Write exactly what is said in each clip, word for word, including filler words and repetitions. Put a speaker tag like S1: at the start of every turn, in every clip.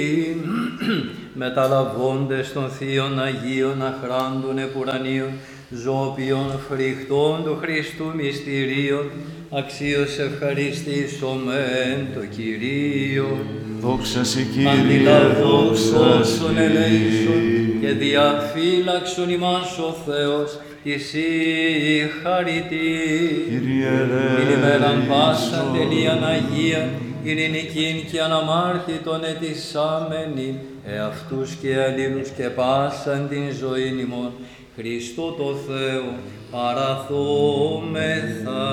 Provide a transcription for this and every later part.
S1: μεταλαβώντες των Θείων Αγίων αχράντων επουρανίων, ζώπιων φρικτών του Χριστού μυστηρίων, αξίως ευχαριστήσομεν το Κυρίο.
S2: Δόξα σε Κύριε,
S1: αντιλαβδόξων ελέησον και διαφύλαξον ημάς ο Θεός, της η χαριτή.
S2: Κύριε
S1: Την ημέραν πάσαν
S2: ελέησον.
S1: τελείαν Αγία, ειρηνικήν και αναμάρτητον ετισάμενην, εαυτούς και αλλήλους και πάσαν την ζωήν ημών, Χριστό το Θεό παραθόμεθα.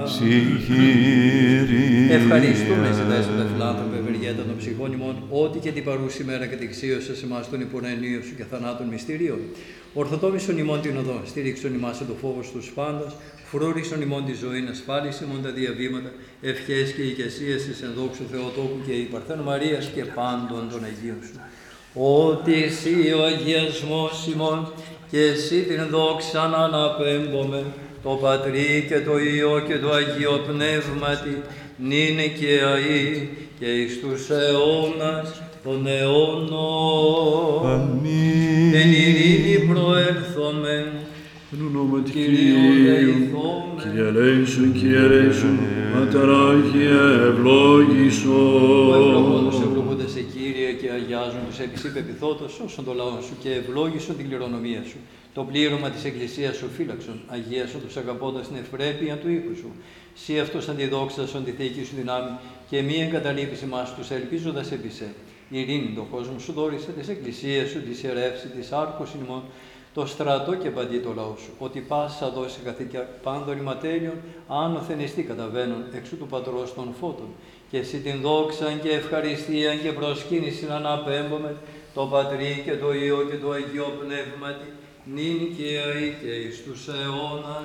S2: Συγχειρία.
S1: Ευχαριστούμε, ζητέσατε φιλάνθρωπε, ευεργέτα των ψυχών ημών, ότι και την παρούση μέρα κατεξίωσες εμάς των υπονενίων σου και θανάτων μυστηρίων. Ορθοτόμησον ημών την οδό, στήριξον ημάς εν το φόβος τους πάντας, φρούρισον ημών τη ζωή, ασφάλισε ημών τα διαβήματα, ευχές και οικεσίες εις εν δόξου Θεοτόκου και η Παρθένου Μαρίας και πάντων των Αγίων σου. Ότι εσύ ο αγιασμός ημών και εσύ την δόξαν αναπέμπομε, το Πατρί και το Υιό και το Αγίο Πνεύματι, νύνε και αεί και εις τους αιώνας των αιώνων.
S2: Αμήν.
S1: Εν ειρήνη προέλθομεν,
S3: Εν ονόματι
S1: Κυρίου
S3: Κυρίου,
S1: ελεηθόμεν.
S3: Κύριε ελέησον, Κύριε ελέησον, Πατέρ Άγιε
S1: Ο ευλογώντος
S3: ευλόγησον.
S1: ευλογούνται σε Κύριε και αγιάζουν τους επί σύ πεπιθότος όσων το λαό σου και ευλόγησον την κληρονομία σου. Το πλήρωμα της Εκκλησίας σου φύλαξον, αγίασον τους αγαπώντας την ευπρέπεια του οίκου σου. Σύ αυτός αντιδόξασον τη θεϊκή σου δυνάμει και μη εγκαταλείπεις εμάς τους ελπίζοντας επί σε. Ειρήνη τον κόσμο σου δόρισε, της Εκκλησίας σου, της ιερεύση, της άρχος ημών, το στρατό και παντί το λαό σου, ότι πάσα δώσει καθήκια πάντων ηματέλειων, άνωθεν εστί καταβαίνουν εξού του Πατρός των φώτων. Και εσύ την δόξαν και ευχαριστίαν και προσκύνησιν αναπέμπομε, το Πατρί και το Υιό και το Αγίο Πνεύματι, νυν και αεί και εις τους αιώνας.